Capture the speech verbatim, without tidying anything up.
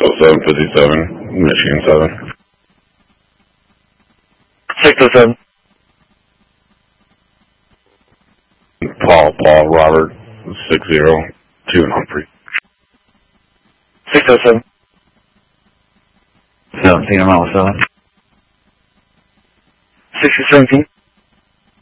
oh seven fifty-seven, Michigan seven. six oh seven. Paul, Paul, Robert, six zero, two and Humphrey. six oh seven. seventeen, I'm out with seven. sixty seventeen.